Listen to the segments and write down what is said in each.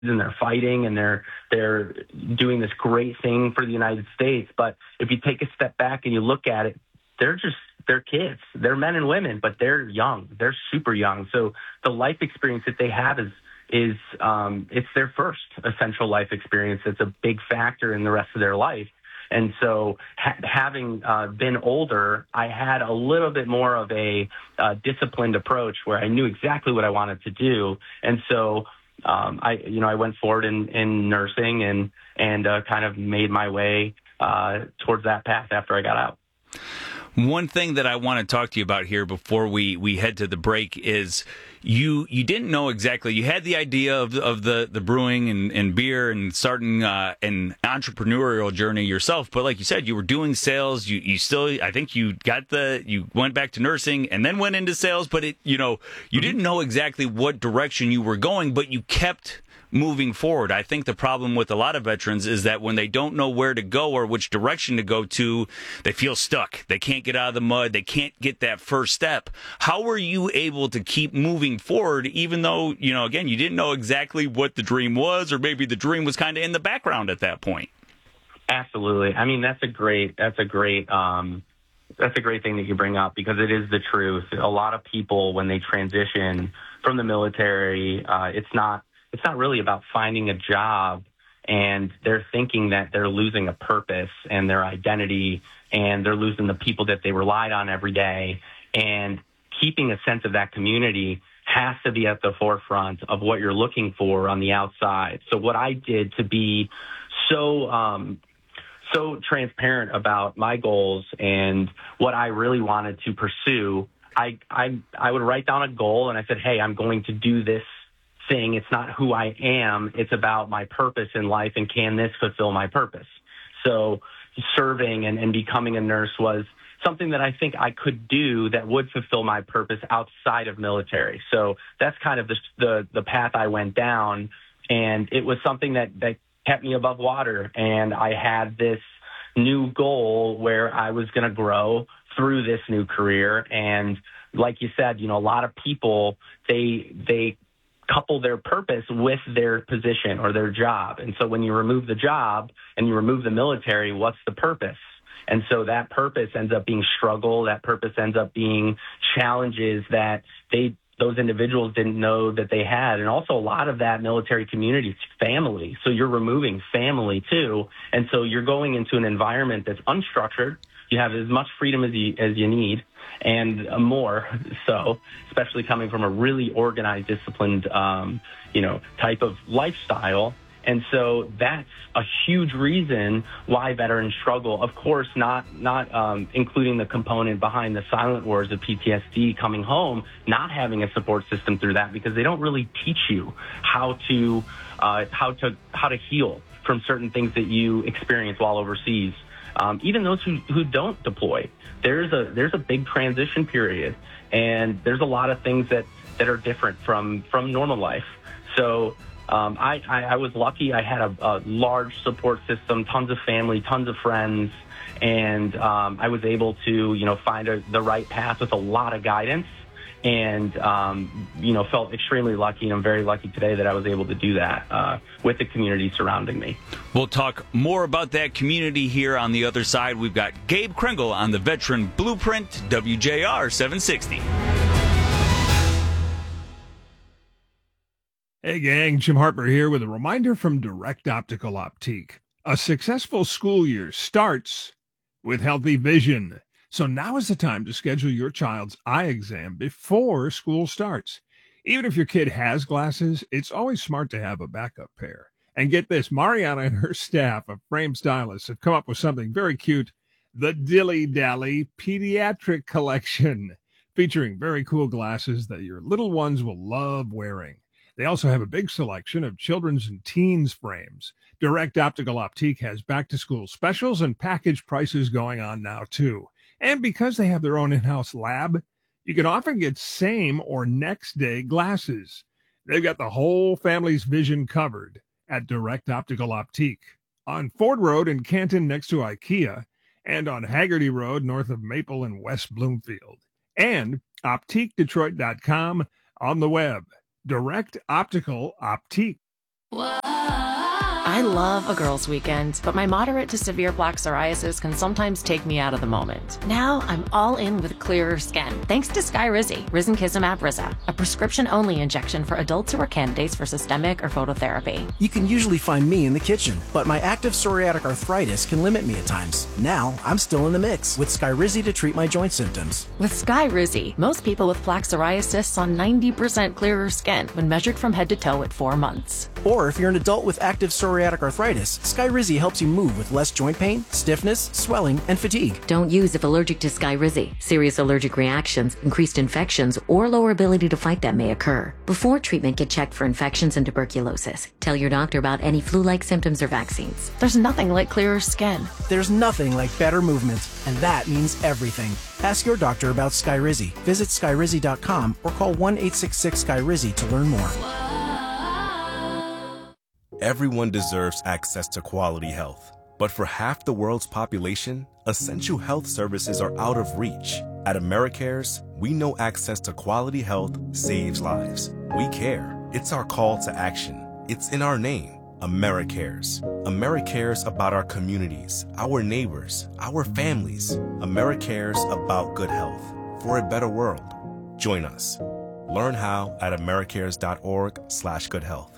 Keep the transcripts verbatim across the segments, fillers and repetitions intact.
and they're fighting and they're they're doing this great thing for the United States. But if you take a step back and you look at it, they're just they're kids. They're men and women, but they're young. They're super young. So the life experience that they have is is um, it's their first essential life experience. It's a big factor in the rest of their life. And so ha- having uh, been older, I had a little bit more of a uh, disciplined approach where I knew exactly what I wanted to do. And so um, I, you know, I went forward in, in nursing and, and uh, kind of made my way uh, towards that path after I got out. One thing that I want to talk to you about here before we, we head to the break is you you didn't know exactly. You had the idea of of the, the brewing and, and beer and starting uh, an entrepreneurial journey yourself. But like you said, you were doing sales. You you still I think you got the you went back to nursing and then went into sales. But it you know you didn't know exactly what direction you were going, but you kept moving forward. I think the problem with a lot of veterans is that when they don't know where to go or which direction to go to, they feel stuck. They can't get out of the mud. They can't get that first step. How were you able to keep moving forward, even though, you know, again, you didn't know exactly what the dream was, or maybe the dream was kind of in the background at that point? Absolutely. I mean, that's a great, that's a great, um, that's a great thing that you bring up, because it is the truth. A lot of people, when they transition from the military, uh, it's not, It's not really about finding a job, and they're thinking that they're losing a purpose and their identity, and they're losing the people that they relied on every day. And keeping a sense of that community has to be at the forefront of what you're looking for on the outside. So what I did to be so um, so transparent about my goals and what I really wanted to pursue, I I, I would write down a goal, and I said, hey, I'm going to do this thing. It's not who I am. It's about my purpose in life, and can this fulfill my purpose? So serving and, and becoming a nurse was something that I think I could do that would fulfill my purpose outside of military. So that's kind of the the, the path I went down, and it was something that, that kept me above water. And I had this new goal where I was going to grow through this new career. And like you said, you know, a lot of people, they they couple their purpose with their position or their job. And so when you remove the job and you remove the military, what's the purpose? And so that purpose ends up being struggle. That purpose ends up being challenges that they those individuals didn't know that they had. And also a lot of that military community is family. So you're removing family too. And so you're going into an environment that's unstructured. You have as much freedom as you, as you need, and more so, especially coming from a really organized, disciplined, um, you know, type of lifestyle. And so that's a huge reason why veterans struggle. Of course, not not um, including the component behind the silent wars of P T S D coming home, not having a support system through that, because they don't really teach you how to uh, how to how to heal from certain things that you experience while overseas. Um, even those who, who don't deploy, there's a there's a big transition period, and there's a lot of things that, that are different from, from normal life. So um, I, I, I was lucky. I had a, a large support system, tons of family, tons of friends, and um, I was able to, you know, find a, the right path with a lot of guidance. And, um, you know, felt extremely lucky, and I'm very lucky today that I was able to do that uh, with the community surrounding me. We'll talk more about that community here on the other side. We've got Gabe Kringle on the Veteran Blueprint, W J R seven sixty. Hey gang, Jim Harper here with a reminder from Direct Optical Optique. A successful school year starts with healthy vision. So now is the time to schedule your child's eye exam before school starts. Even if your kid has glasses, it's always smart to have a backup pair. And get this, Mariana and her staff of frame stylists have come up with something very cute, the Dilly Dally Pediatric Collection, featuring very cool glasses that your little ones will love wearing. They also have a big selection of children's and teens frames. Direct Optical Optique has back-to-school specials and package prices going on now, too. And because they have their own in-house lab, you can often get same or next day glasses. They've got the whole family's vision covered at Direct Optical Optique on Ford Road in Canton next to IKEA, and on Haggerty Road north of Maple in West Bloomfield, and optique detroit dot com on the web. Direct Optical Optique. I love a girls' weekend, but my moderate to severe plaque psoriasis can sometimes take me out of the moment. Now I'm all in with clearer skin, thanks to Skyrizi, Risankizumab Riza, a prescription-only injection for adults who are candidates for systemic or phototherapy. You can usually find me in the kitchen, but my active psoriatic arthritis can limit me at times. Now I'm still in the mix with Skyrizi to treat my joint symptoms. With Skyrizi, most people with plaque psoriasis saw ninety percent clearer skin when measured from head to toe at four months. Or if you're an adult with active psoriatic arthritis, Skyrizi helps you move with less joint pain, stiffness, swelling, and fatigue. Don't use if allergic to Skyrizi. Serious allergic reactions, increased infections, or lower ability to fight them may occur. Before treatment, get checked for infections and tuberculosis. Tell your doctor about any flu-like symptoms or vaccines. There's nothing like clearer skin. There's nothing like better movement, and that means everything. Ask your doctor about Skyrizi. Visit Skyrizi dot com or call one eight six six Skyrizi to learn more. Everyone deserves access to quality health. But for half the world's population, essential health services are out of reach. At AmeriCares, we know access to quality health saves lives. We care. It's our call to action. It's in our name, AmeriCares. AmeriCares about our communities, our neighbors, our families. AmeriCares about good health for a better world. Join us. Learn how at americares dot org slash good health.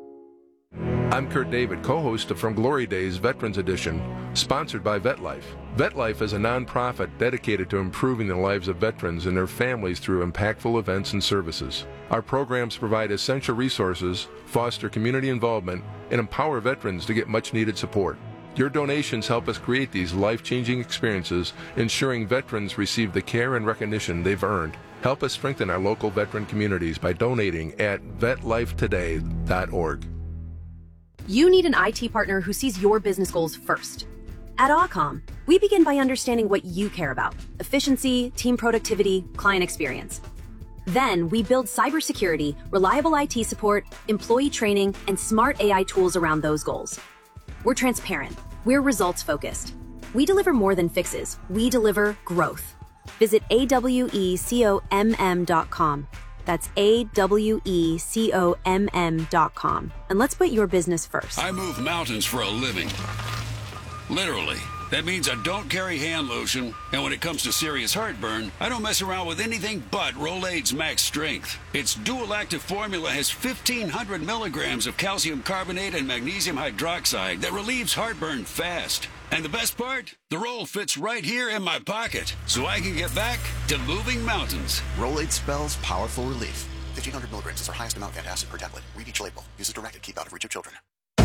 I'm Kurt David, co-host of From Glory Days Veterans Edition, sponsored by VetLife. VetLife is a nonprofit dedicated to improving the lives of veterans and their families through impactful events and services. Our programs provide essential resources, foster community involvement, and empower veterans to get much-needed support. Your donations help us create these life-changing experiences, ensuring veterans receive the care and recognition they've earned. Help us strengthen our local veteran communities by donating at vet life today dot org. You need an I T partner who sees your business goals first. At Awcom, we begin by understanding what you care about: efficiency, team productivity, client experience. Then we build cybersecurity, reliable I T support, employee training, and smart A I tools around those goals. We're transparent. We're results focused. We deliver more than fixes. We deliver growth. Visit A W E C O M M dot com. That's A W E C O M M dot com. And let's put your business first. I move mountains for a living. Literally. That means I don't carry hand lotion, and when it comes to serious heartburn, I don't mess around with anything but Rolaids Max Strength. Its dual active formula has fifteen hundred milligrams of calcium carbonate and magnesium hydroxide that relieves heartburn fast. And the best part? The roll fits right here in my pocket, so I can get back to moving mountains. Rolaids spells powerful relief. fifteen hundred milligrams is our highest amount of antacid per tablet. Read each label. Use as directed. Keep out of reach of children.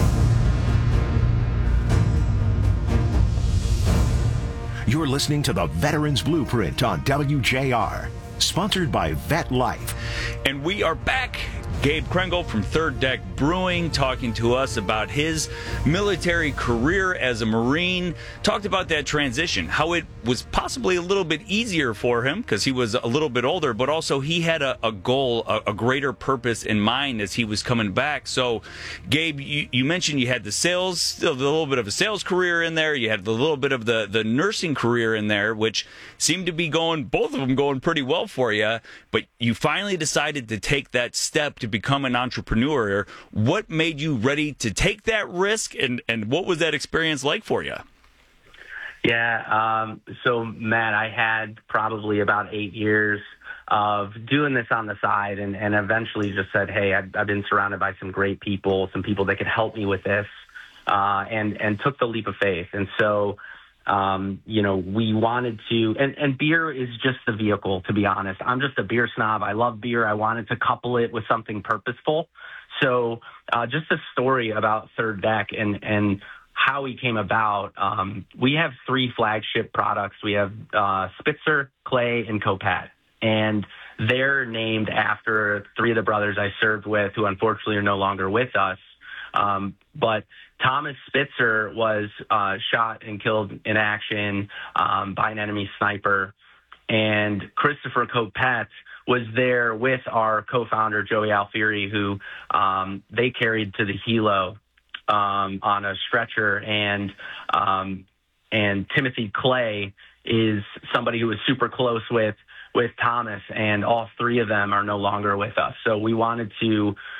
You're listening to the Veterans Blueprint on W J R, sponsored by VetLife. And we are back. Gabe Krengel from Third Deck Brewing talking to us about his military career as a Marine. Talked about that transition, how it was possibly a little bit easier for him because he was a little bit older, but also he had a, a goal, a, a greater purpose in mind as he was coming back. So, Gabe, you, you mentioned you had the sales, a little bit of a sales career in there. You had a little bit of the, the nursing career in there, which seemed to be going, both of them going pretty well for you. But you finally decided to take that step to become an entrepreneur. What made you ready to take that risk, and, and what was that experience like for you? Yeah, um, so, Matt, I had probably about eight years of doing this on the side, and, and eventually just said, hey, I've, I've been surrounded by some great people, some people that could help me with this, uh, and, and took the leap of faith. And so, um, you know, we wanted to, and, and beer is just the vehicle, to be honest. I'm just a beer snob. I love beer. I wanted to couple it with something purposeful. So uh, just a story about Third Deck and, and how we came about. Um, we have three flagship products. We have uh, Spitzer, Clay, and Copat. And they're named after three of the brothers I served with who unfortunately are no longer with us. Um, but Thomas Spitzer was uh, shot and killed in action um, by an enemy sniper. And Christopher Copat was there with our co-founder, Joey Alfieri, who um, they carried to the helo um, on a stretcher. And um, and Timothy Clay is somebody who was super close with, with Thomas, and all three of them are no longer with us. So we wanted to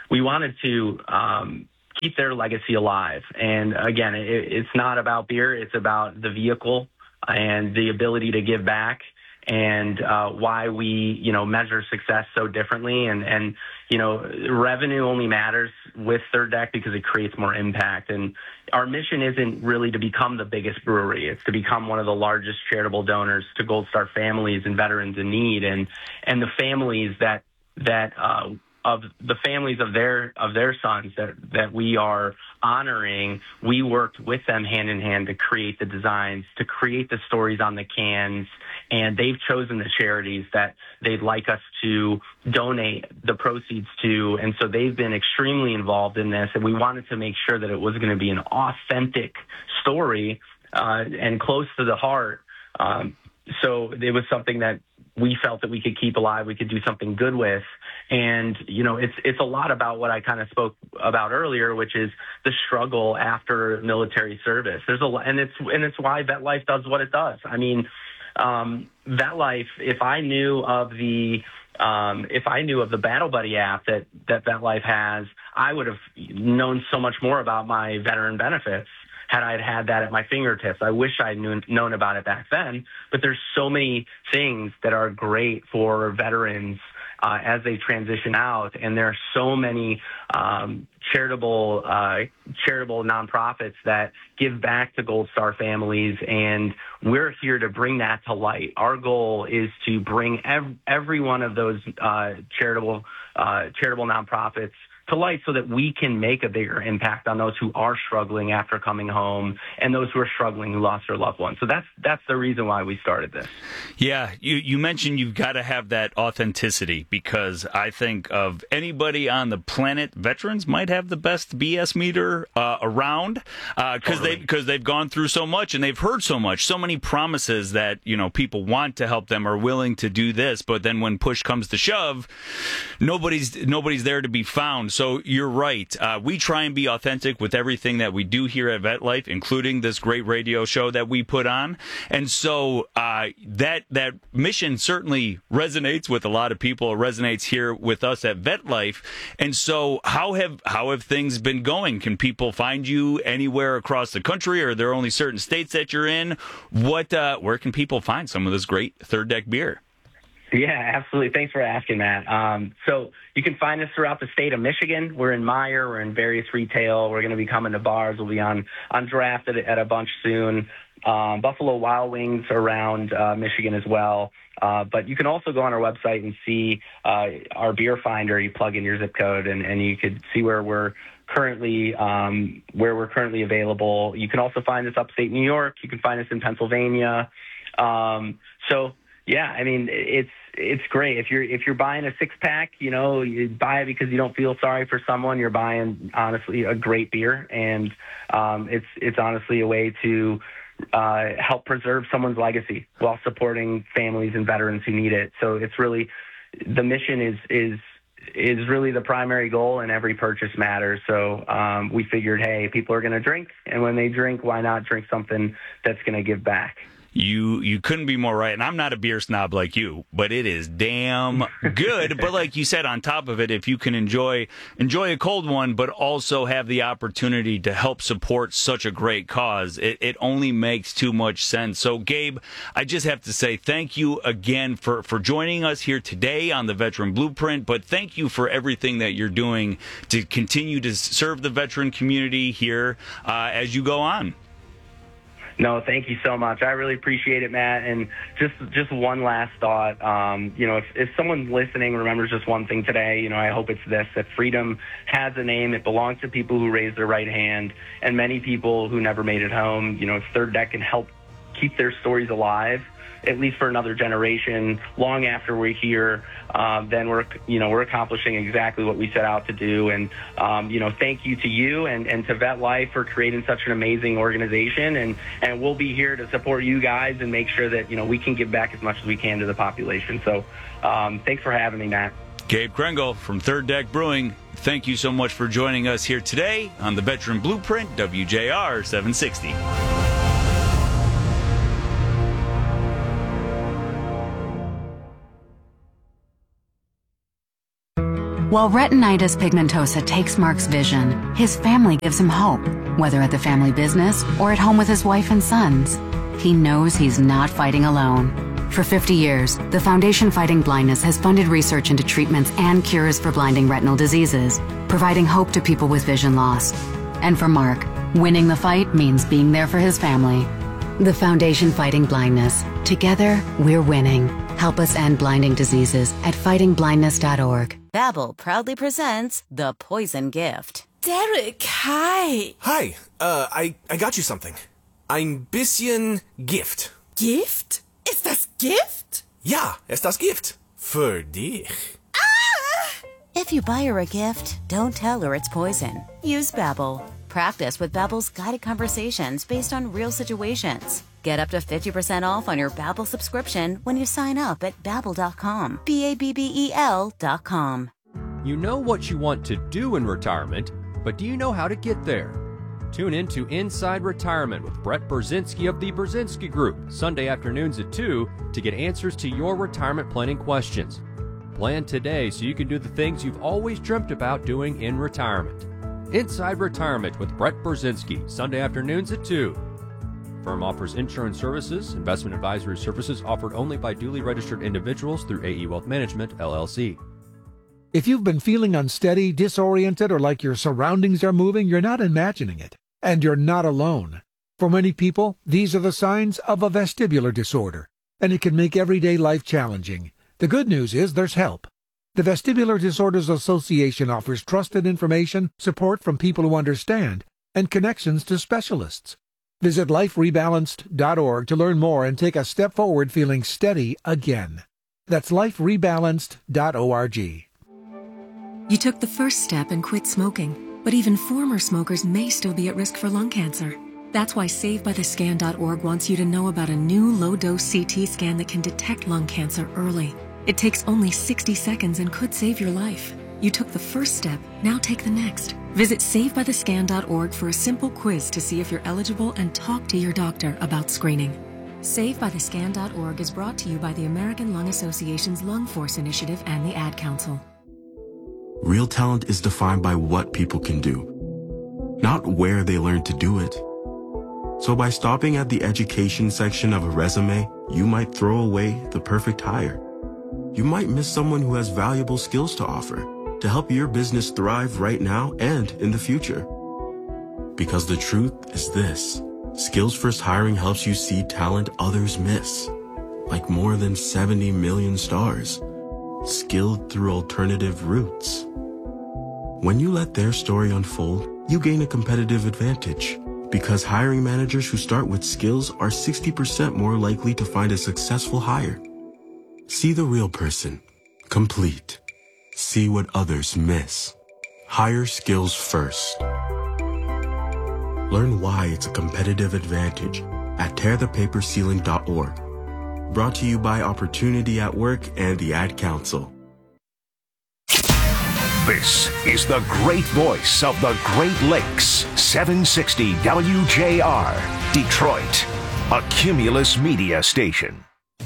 we wanted to um, keep their legacy alive. And again, it, it's not about beer. It's about the vehicle and the ability to give back, and uh, why we, you know, measure success so differently. And, and, you know, revenue only matters with Third Deck because it creates more impact. And our mission isn't really to become the biggest brewery. It's to become one of the largest charitable donors to Gold Star families and veterans in need, and, and the families that, that, uh, of the families of their of their sons that, that we are honoring. We worked with them hand in hand to create the designs, to create the stories on the cans, and they've chosen the charities that they'd like us to donate the proceeds to. And so they've been extremely involved in this, and we wanted to make sure that it was going to be an authentic story uh, and close to the heart. Um, so it was something that we felt that we could keep alive, we could do something good with. And, you know, it's it's a lot about what I kind of spoke about earlier, which is the struggle after military service. There's a lot, and it's and it's why VetLife does what it does. I mean, um, VetLife, if I knew of the um, if I knew of the Battle Buddy app that, that VetLife has, I would have known so much more about my veteran benefits had I had that at my fingertips. I wish I'd knew, known about it back then, but there's so many things that are great for veterans uh, as they transition out, and there are so many um, charitable uh, charitable nonprofits that give back to Gold Star families, and we're here to bring that to light. Our goal is to bring ev- every one of those uh, charitable uh, charitable nonprofits to light so that we can make a bigger impact on those who are struggling after coming home and those who are struggling who lost their loved ones. So that's that's the reason why we started this. Yeah, you, you mentioned you've got to have that authenticity, because I think of anybody on the planet, veterans might have the best B S meter uh, around because uh, totally. they because they've gone through so much and they've heard so much, so many promises that, you know, people want to help them, are willing to do this, but then when push comes to shove, nobody's nobody's there to be found. So you're right. Uh, we try and be authentic with everything that we do here at VetLife, including this great radio show that we put on. And so uh, that that mission certainly resonates with a lot of people. It resonates here with us at VetLife. And so how have how have things been going? Can people find you anywhere across the country, or are there only certain states that you're in? What uh, where can people find some of this great Third Deck beer? Yeah, absolutely. Thanks for asking, Matt. Um, so you can find us throughout the state of Michigan. We're in Meijer. We're in various retail. We're going to be coming to bars. We'll be on, on draft at, at a bunch soon. Um, Buffalo Wild Wings around uh, Michigan as well. Uh, but you can also go on our website and see uh, our beer finder. You plug in your zip code, and, and you could see where we're currently um, where we're currently available. You can also find us upstate New York. You can find us in Pennsylvania. Um, so yeah, I mean, it's it's great. If you're if you're buying a six pack, you know, you buy it because you don't feel sorry for someone. You're buying, honestly, a great beer, and um, it's it's honestly a way to uh, help preserve someone's legacy while supporting families and veterans who need it. So it's really, the mission is is is really the primary goal, and every purchase matters. So um, we figured, hey, people are going to drink, and when they drink, why not drink something that's going to give back? You you couldn't be more right. And I'm not a beer snob like you, but it is damn good. But like you said, on top of it, if you can enjoy enjoy a cold one, but also have the opportunity to help support such a great cause, it, it only makes too much sense. So, Gabe, I just have to say thank you again for, for joining us here today on the Veteran Blueprint, but thank you for everything that you're doing to continue to serve the veteran community here uh, as you go on. No, thank you so much. I really appreciate it, Matt. And just just one last thought. Um, you know, if, if someone listening remembers just one thing today, you know, I hope it's this, that freedom has a name. It belongs to people who raise their right hand, and many people who never made it home. You know, if Third Deck can help keep their stories alive, at least for another generation, long after we're here, uh, then we're, you know, we're accomplishing exactly what we set out to do. And, um, you know, thank you to you and, and to VetLife for creating such an amazing organization. And, and we'll be here to support you guys and make sure that, you know, we can give back as much as we can to the population. So um, thanks for having me, Matt. Gabe Krengle from Third Deck Brewing, thank you so much for joining us here today on the Veteran Blueprint, W J R seven sixty. While retinitis pigmentosa takes Mark's vision, his family gives him hope, whether at the family business or at home with his wife and sons. He knows he's not fighting alone. For fifty years, the Foundation Fighting Blindness has funded research into treatments and cures for blinding retinal diseases, providing hope to people with vision loss. And for Mark, winning the fight means being there for his family. The Foundation Fighting Blindness. Together, we're winning. Help us end blinding diseases at fighting blindness dot org. Babbel proudly presents The Poison Gift. Derek, hi. Hi, uh, I, I got you something. Ein bisschen Gift. Gift? Ist das Gift? Ja, ist das Gift. Für dich. Ah! If you buy her a gift, don't tell her it's poison. Use Babbel. Practice with Babbel's guided conversations based on real situations. Get up to fifty percent off on your Babbel subscription when you sign up at babbel dot com. B A B B E L dot com. You know what you want to do in retirement, but do you know how to get there? Tune in to Inside Retirement with Brett Berzinski of the Berzinski Group, Sunday afternoons at two, to get answers to your retirement planning questions. Plan today so you can do the things you've always dreamt about doing in retirement. Inside Retirement with Brett Berzinski, Sunday afternoons at two. Firm offers insurance services, investment advisory services offered only by duly registered individuals through A E Wealth Management, L L C. If you've been feeling unsteady, disoriented, or like your surroundings are moving, you're not imagining it. And you're not alone. For many people, these are the signs of a vestibular disorder, and it can make everyday life challenging. The good news is there's help. The Vestibular Disorders Association offers trusted information, support from people who understand, and connections to specialists. Visit life rebalanced dot org to learn more and take a step forward feeling steady again. That's life rebalanced dot org. You took the first step and quit smoking, but even former smokers may still be at risk for lung cancer. That's why save by the scan dot org wants you to know about a new low-dose C T scan that can detect lung cancer early. It takes only sixty seconds and could save your life. You took the first step, now take the next. Visit save by the scan dot org for a simple quiz to see if you're eligible and talk to your doctor about screening. save by the scan dot org is brought to you by the American Lung Association's Lung Force Initiative and the Ad Council. Real talent is defined by what people can do, not where they learn to do it. So by stopping at the education section of a resume, you might throw away the perfect hire. You might miss someone who has valuable skills to offer to help your business thrive right now and in the future. Because the truth is this: Skills First Hiring helps you see talent others miss, like more than seventy million stars, skilled through alternative routes. When you let their story unfold, you gain a competitive advantage, because hiring managers who start with skills are sixty percent more likely to find a successful hire. See the real person, complete. See what others miss. Hire skills first. Learn why it's a competitive advantage at tear the paper ceiling dot org. Brought to you by Opportunity at Work and the Ad Council. This is the great voice of the Great Lakes, seven sixty W J R, Detroit, a Cumulus media station.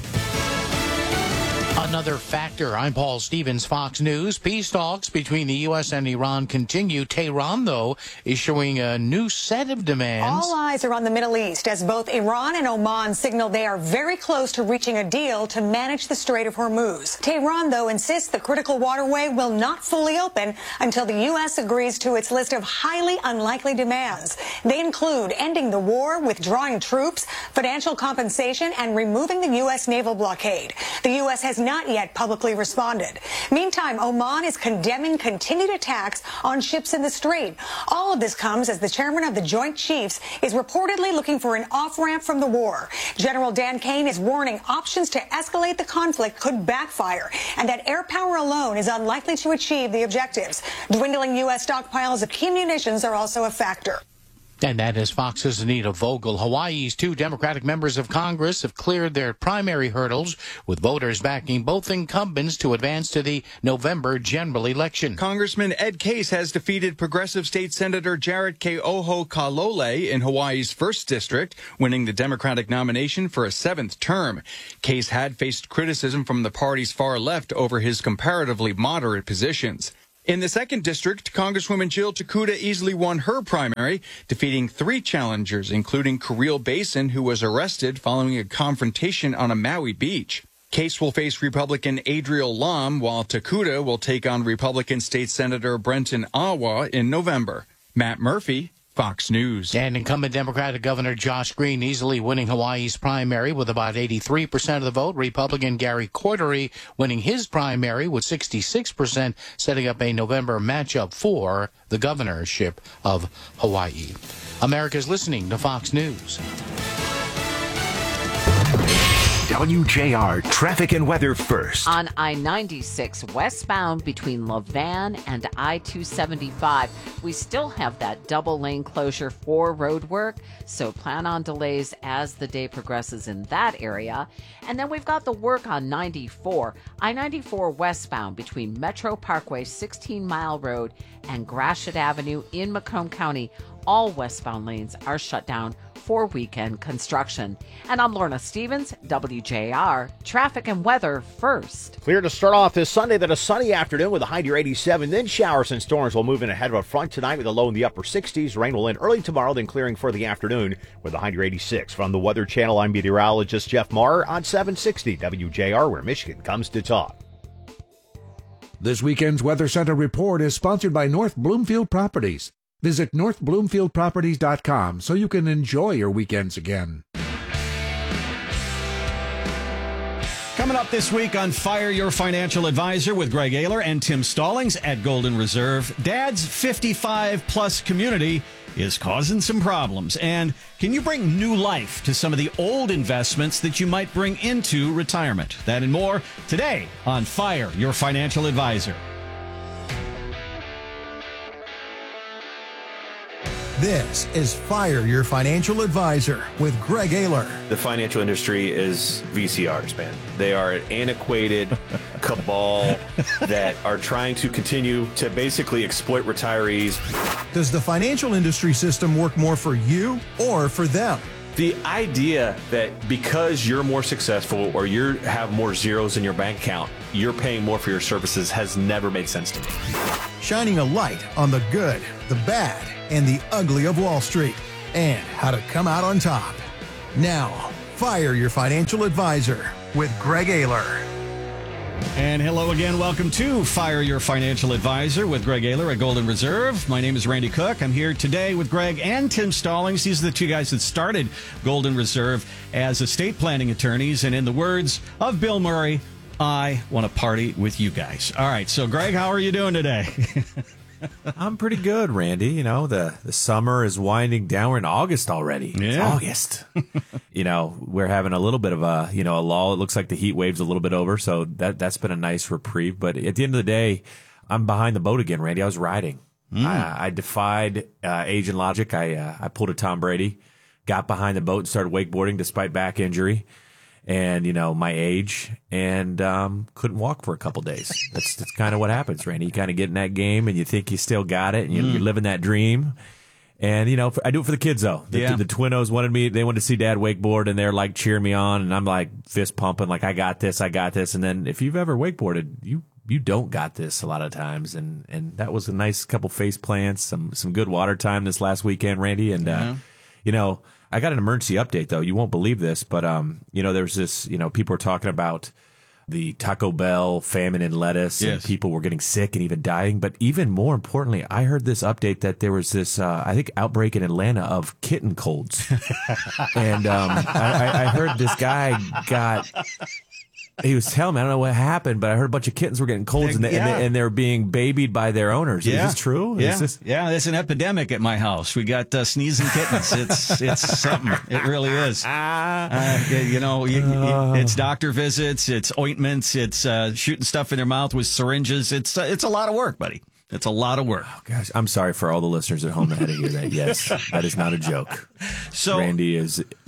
Another factor. I'm Paul Stevens, Fox News. Peace talks between the U S and Iran continue. Tehran, though, issuing a new set of demands. All eyes are on the Middle East as both Iran and Oman signal they are very close to reaching a deal to manage the Strait of Hormuz. Tehran, though, insists the critical waterway will not fully open until the U S agrees to its list of highly unlikely demands. They include ending the war, withdrawing troops, financial compensation, and removing the U S naval blockade. The U S has not yet publicly responded. Meantime, Oman is condemning continued attacks on ships in the strait. All of this comes as the chairman of the Joint Chiefs is reportedly looking for an off-ramp from the war. General Dan Kane is warning options to escalate the conflict could backfire, and that air power alone is unlikely to achieve the objectives. Dwindling U S stockpiles of key munitions are also a factor. And that is Fox's Anita Vogel. Hawaii's two Democratic members of Congress have cleared their primary hurdles, with voters backing both incumbents to advance to the November general election. Congressman Ed Case has defeated Progressive State Senator Jarrett Keoho Kalole in Hawaii's first district, winning the Democratic nomination for a seventh term. Case had faced criticism from the party's far left over his comparatively moderate positions. In the second district, Congresswoman Jill Takuda easily won her primary, defeating three challengers, including Kirill Basin, who was arrested following a confrontation on a Maui beach. Case will face Republican Adriel Lom, while Takuda will take on Republican State Senator Brenton Awa in November. Matt Murphy, Fox News. And incumbent Democratic Governor Josh Green easily winning Hawaii's primary with about eighty-three percent of the vote. Republican Gary Cordery winning his primary with sixty-six percent, setting up a November matchup for the governorship of Hawaii. America's listening to Fox News. W J R traffic and weather first. On I ninety-six westbound between LaVan and I two seventy-five, we still have that double lane closure for road work, so plan on delays as the day progresses in that area. And then we've got the work on ninety-four, I ninety-four westbound between Metro Parkway sixteen mile Road and Gratiot Avenue in Macomb County. All westbound lanes are shut down for weekend construction. And I'm Lorna Stevens, W J R, traffic and weather first. Clear to start off this Sunday, then a sunny afternoon with a high near eighty-seven. Then showers and storms will move in ahead of a front tonight with a low in the upper sixties. Rain will end early tomorrow, then clearing for the afternoon with a high near eighty-six. From the Weather Channel, I'm meteorologist Jeff Maher on seven sixty W J R, where Michigan comes to talk. This weekend's Weather Center report is sponsored by North Bloomfield Properties. Visit north bloomfield properties dot com so you can enjoy your weekends again. Coming up this week on Fire Your Financial Advisor with Greg Ayler and Tim Stallings at Golden Reserve, Dad's fifty-five plus community is causing some problems. And can you bring new life to some of the old investments that you might bring into retirement? That and more today on Fire Your Financial Advisor. This is Fire Your Financial Advisor with Greg Ayler. The financial industry is V C Rs, man. They are an antiquated cabal that are trying to continue to basically exploit retirees. Does the financial industry system work more for you or for them? The idea that because you're more successful or you have more zeros in your bank account, you're paying more for your services has never made sense to me. Shining a light on the good, the bad, and the ugly of Wall Street, and how to come out on top. Now, Fire Your Financial Advisor with Greg Ayler. And hello again. Welcome to Fire Your Financial Advisor with Greg Ayler at Golden Reserve. My name is Randy Cook. I'm here today with Greg and Tim Stallings. These are the two guys that started Golden Reserve as estate planning attorneys. And in the words of Bill Murray, I want to party with you guys. All right. So, Greg, how are you doing today? I'm pretty good, Randy. You know, the, the summer is winding down. We're in August already. Yeah. It's August. You know, we're having a little bit of a, you know, a lull. It looks like the heat wave's a little bit over, so that, that's been a nice reprieve. But at the end of the day, I'm behind the boat again, Randy. I was riding. Mm. I, I defied uh, age and logic. I, uh, I pulled a Tom Brady, got behind the boat and started wakeboarding despite back injury and, you know, my age, and um, couldn't walk for a couple days. That's that's kind of what happens, Randy. You kind of get in that game, and you think you still got it, and you're, mm. you're living that dream. And, you know, for, I do it for the kids, though. The, yeah. the Twinnos wanted me, they wanted to see Dad wakeboard, and they're, like, cheering me on, and I'm, like, fist pumping, like, I got this, I got this. And then if you've ever wakeboarded, you you don't got this a lot of times. And, and that was a nice couple face plants, some, some good water time this last weekend, Randy. And, yeah. uh, you know, I got an emergency update, though. You won't believe this, but, um, you know, there's this, you know, people are talking about the Taco Bell famine in lettuce, yes. and people were getting sick and even dying. But even more importantly, I heard this update that there was this, uh, I think, outbreak in Atlanta of kitten colds. and um, I, I heard this guy got... He was telling me, I don't know what happened, but I heard a bunch of kittens were getting colds, and, they, yeah. and, they, and they're being babied by their owners. Yeah. Is this true? Yeah, Is this... yeah. It's an epidemic at my house. We got uh, sneezing kittens. It's it's something. It really is. Uh, you know, you, you, it's doctor visits, it's ointments, it's uh, shooting stuff in their mouth with syringes. It's uh, it's a lot of work, buddy. It's a lot of work. Oh, gosh, I'm sorry for all the listeners at home that had to hear that. Yes, that is not a joke. So Randy is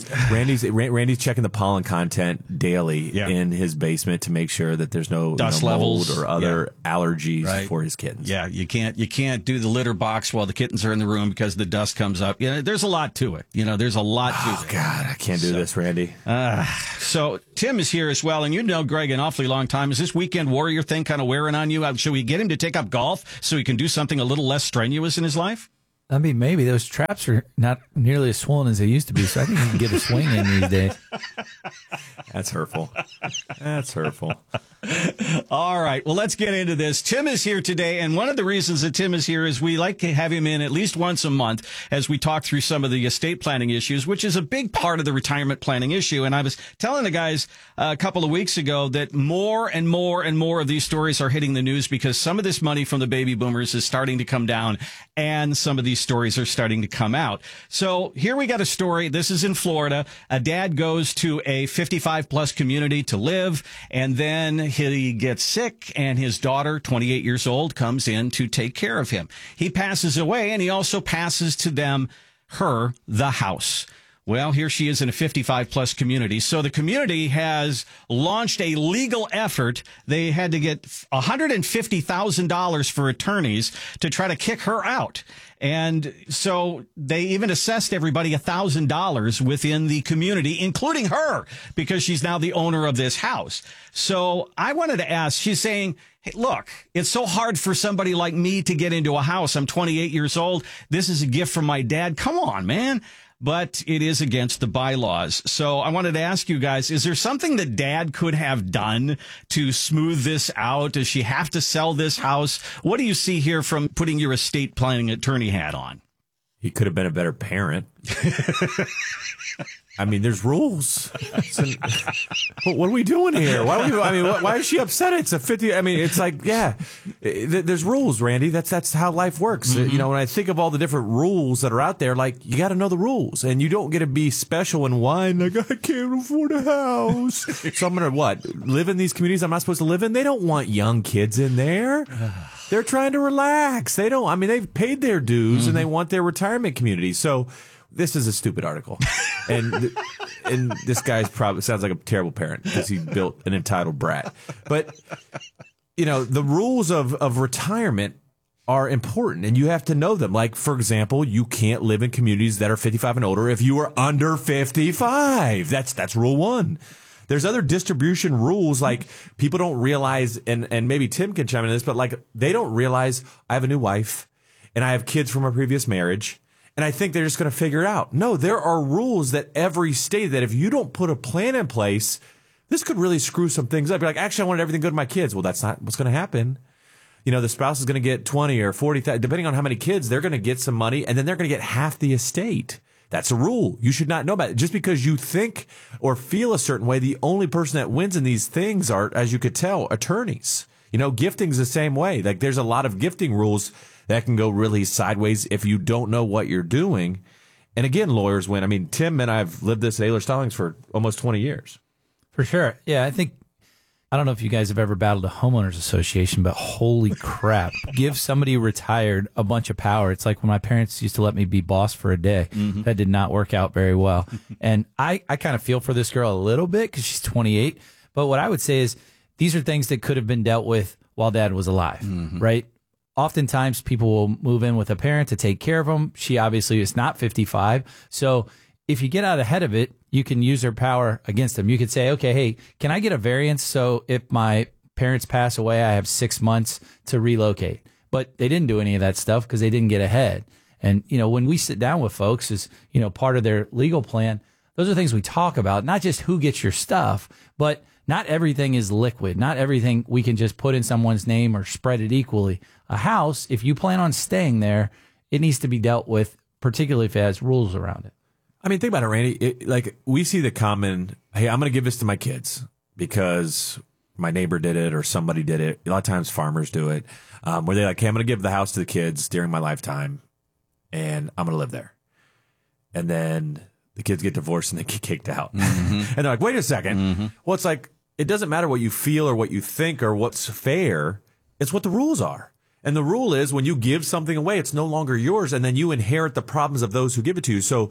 Randy's Randy's checking the pollen content daily Yeah. in his basement to make sure that there's no Dust no mold levels. or other Yeah. allergies Right. for his kittens. Yeah, you can't you can't do the litter box while the kittens are in the room because the dust comes up. You know, there's a lot to it. You know, there's a lot to Oh it. God, I can't do So- this, Randy. Uh, so Tim is here as well, and you know Greg an awfully long time. Is this weekend warrior thing kind of wearing on you? Uh, Should we get him to take up golf so he can do something a little less strenuous in his life? I mean, maybe those traps are not nearly as swollen as they used to be, so I think he can get a swing in these days. That's hurtful. That's hurtful. All right. Well, let's get into this. Tim is here today, and one of the reasons that Tim is here is we like to have him in at least once a month as we talk through some of the estate planning issues, which is a big part of the retirement planning issue. And I was telling the guys uh, a couple of weeks ago that more and more and more of these stories are hitting the news because some of this money from the baby boomers is starting to come down, and some of these stories are starting to come out. So here we got a story. This is in Florida. A dad goes to a fifty-five plus community to live, and then he gets sick, and his daughter, twenty-eight years old, comes in to take care of him. He passes away, and he also passes to them, her, the house. Well, here she is in a fifty-five plus community. So the community has launched a legal effort. They had to get one hundred fifty thousand dollars for attorneys to try to kick her out. And so they even assessed everybody one thousand dollars within the community, including her, because she's now the owner of this house. So I wanted to ask, she's saying, hey, look, it's so hard for somebody like me to get into a house. I'm twenty-eight years old. This is a gift from my dad. Come on, man. But it is against the bylaws. So I wanted to ask you guys, is there something that dad could have done to smooth this out? Does she have to sell this house? What do you see here from putting your estate planning attorney hat on? He could have been a better parent. I mean, there's rules. An, what are we doing here? Why? Are we, I mean, why is she upset? It's a fifty. I mean, it's like, yeah, there's rules, Randy. That's that's how life works. Mm-hmm. You know, when I think of all the different rules that are out there, like you got to know the rules, and you don't get to be special and whine like I can't afford a house. So I'm gonna what live in these communities I'm not supposed to live in? They don't want young kids in there. They're trying to relax. They don't. I mean, they've paid their dues, mm-hmm. and they want their retirement community. So. This is a stupid article, and th- and this guy's probably sounds like a terrible parent because he built an entitled brat. But you know the rules of of retirement are important, and you have to know them. Like for example, you can't live in communities that are fifty-five and older if you are under fifty-five. That's that's rule one. There's other distribution rules like people don't realize, and and maybe Tim can chime in on this, but like they don't realize I have a new wife, and I have kids from a previous marriage. And I think they're just going to figure it out. No, there are rules that every state that if you don't put a plan in place, this could really screw some things up. You're like, actually, I wanted everything good to my kids. Well, that's not what's going to happen. You know, the spouse is going to get twenty or forty, depending on how many kids, they're going to get some money, and then they're going to get half the estate. That's a rule. You should not know about it. Just because you think or feel a certain way, the only person that wins in these things are, as you could tell, attorneys. You know, gifting's the same way. Like there's a lot of gifting rules that can go really sideways if you don't know what you're doing. And again, lawyers win. I mean, Tim and I have lived this at Ayler Stallings for almost twenty years. For sure. Yeah, I think, I don't know if you guys have ever battled a homeowners association, but holy crap. Give somebody retired a bunch of power. It's like when my parents used to let me be boss for a day. Mm-hmm. That did not work out very well. And I, I kind of feel for this girl a little bit because she's twenty-eight. But what I would say is these are things that could have been dealt with while dad was alive, mm-hmm. right? Oftentimes people will move in with a parent to take care of them. She obviously is not fifty-five. So if you get out ahead of it, you can use her power against them. You could say, okay, hey, can I get a variance? So if my parents pass away, I have six months to relocate. But they didn't do any of that stuff because they didn't get ahead. And, you know, when we sit down with folks as, you know, part of their legal plan, those are things we talk about, not just who gets your stuff, but not everything is liquid. Not everything we can just put in someone's name or spread it equally. A house, if you plan on staying there, it needs to be dealt with, particularly if it has rules around it. I mean, think about it, Randy. It, like we see the common, hey, I'm going to give this to my kids because my neighbor did it or somebody did it. A lot of times farmers do it, um, where they're like, hey, I'm going to give the house to the kids during my lifetime and I'm going to live there. And then the kids get divorced and they get kicked out. Mm-hmm. And they're like, wait a second. Mm-hmm. Well, it's like, it doesn't matter what you feel or what you think or what's fair. It's what the rules are. And the rule is when you give something away, it's no longer yours. And then you inherit the problems of those who give it to you. So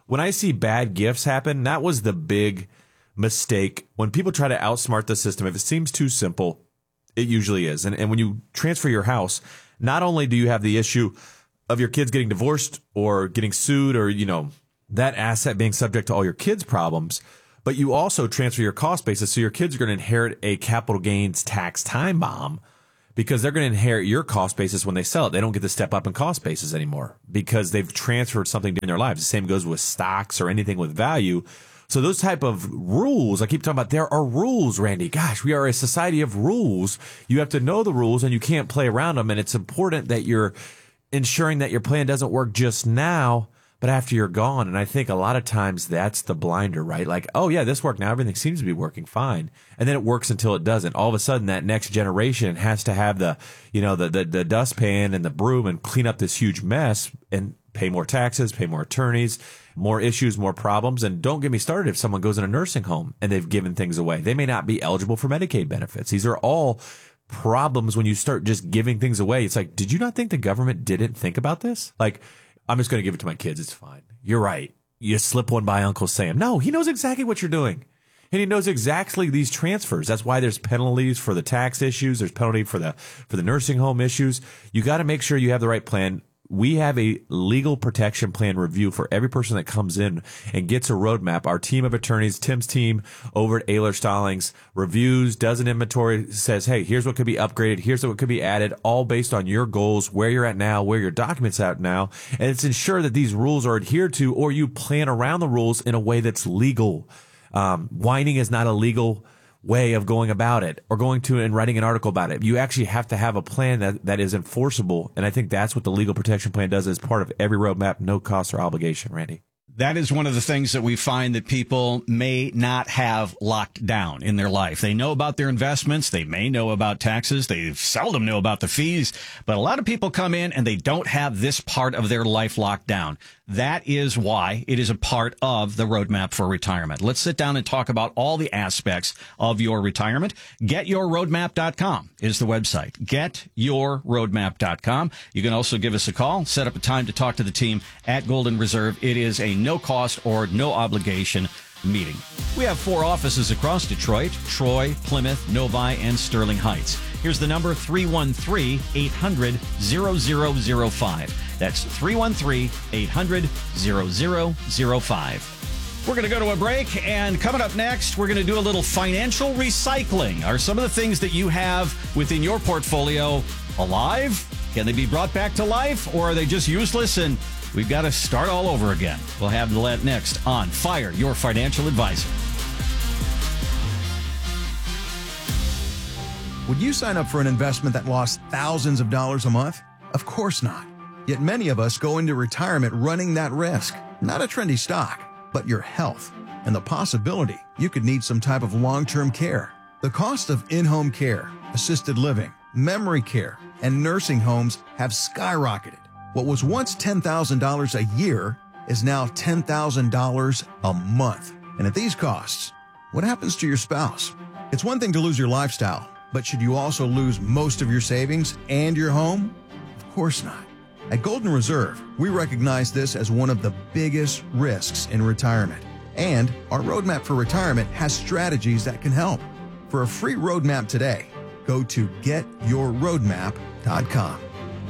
when I see bad gifts happen, that was the big mistake. When people try to outsmart the system, if it seems too simple, it usually is. And, and when you transfer your house, not only do you have the issue of your kids getting divorced or getting sued or, you know, that asset being subject to all your kids' problems, but you also transfer your cost basis. So your kids are going to inherit a capital gains tax time bomb because they're going to inherit your cost basis when they sell it. They don't get to step up in cost basis anymore because they've transferred something in their lives. The same goes with stocks or anything with value. So those type of rules, I keep talking about, there are rules, Randy. Gosh, we are a society of rules. You have to know the rules and you can't play around them. And it's important that you're ensuring that your plan doesn't work just now, but after you're gone. And I think a lot of times that's the blinder, right? Like, oh yeah, this worked. Now everything seems to be working fine. And then it works until it doesn't. All of a sudden that next generation has to have the, you know, the, the, the dustpan and the broom and clean up this huge mess and pay more taxes, pay more attorneys, more issues, more problems. And don't get me started if someone goes in a nursing home and they've given things away. They may not be eligible for Medicaid benefits. These are all problems when you start just giving things away. It's like, did you not think the government didn't think about this? Like, I'm just going to give it to my kids. It's fine. You're right. You slip one by Uncle Sam. No, he knows exactly what you're doing. And he knows exactly these transfers. That's why there's penalties for the tax issues. There's penalty for the, for the nursing home issues. You got to make sure you have the right plan. We have a legal protection plan review for every person that comes in and gets a roadmap. Our team of attorneys, Tim's team over at Ayler Stallings, reviews, does an inventory, says, hey, here's what could be upgraded. Here's what could be added, all based on your goals, where you're at now, where your documents at now. And it's ensure that these rules are adhered to, or you plan around the rules in a way that's legal. Um, whining is not a legal way of going about it or going to and writing an article about it. You actually have to have a plan that, that is enforceable. And I think that's what the legal protection plan does as part of every roadmap, no cost or obligation, Randy. That is one of the things that we find that people may not have locked down in their life. They know about their investments. They may know about taxes. They seldom know about the fees. But a lot of people come in and they don't have this part of their life locked down. That is why it is a part of the roadmap for retirement. Let's sit down and talk about all the aspects of your retirement. get your roadmap dot com is the website. get your roadmap dot com. You can also give us a call, set up a time to talk to the team at Golden Reserve. It is a no cost or no obligation meeting. We have four offices across Detroit: Troy, Plymouth, Novi, and Sterling Heights. Here's the number: three one three, eight hundred, zero zero zero five. That's three one three, eight hundred, zero zero zero five. We're going to go to a break, and coming up next, we're going to do a little financial recycling. Are some of the things that you have within your portfolio alive? Can they be brought back to life, or are they just useless and we've got to start all over again? We'll have that next on Fire Your Financial Advisor. Would you sign up for an investment that lost thousands of dollars a month? Of course not. Yet many of us go into retirement running that risk. Not a trendy stock, but your health and the possibility you could need some type of long-term care. The cost of in-home care, assisted living, memory care, and nursing homes have skyrocketed. What was once ten thousand dollars a year is now ten thousand dollars a month. And at these costs, what happens to your spouse? It's one thing to lose your lifestyle, but should you also lose most of your savings and your home? Of course not. At Golden Reserve, we recognize this as one of the biggest risks in retirement. And our roadmap for retirement has strategies that can help. For a free roadmap today, go to get your roadmap dot com.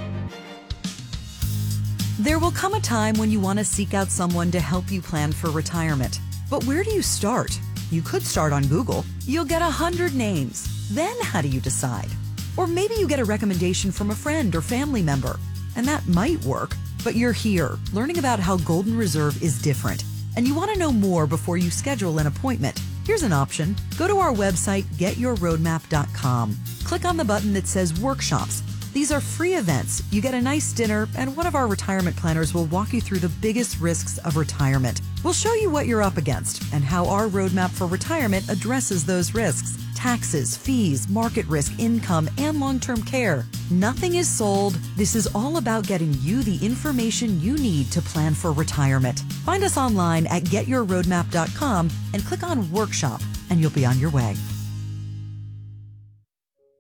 There will come a time when you want to seek out someone to help you plan for retirement. But where do you start? You could start on Google. You'll get a hundred names. Then how do you decide? Or maybe you get a recommendation from a friend or family member. And that might work, but you're here learning about how Golden Reserve is different. And you want to know more before you schedule an appointment. Here's an option. Go to our website, get your roadmap dot com. Click on the button that says Workshops. These are free events. You get a nice dinner, and one of our retirement planners will walk you through the biggest risks of retirement. We'll show you what you're up against and how our roadmap for retirement addresses those risks. Taxes, fees, market risk, income, and long-term care. Nothing is sold. This is all about getting you the information you need to plan for retirement. Find us online at get your roadmap dot com and click on Workshop, and you'll be on your way.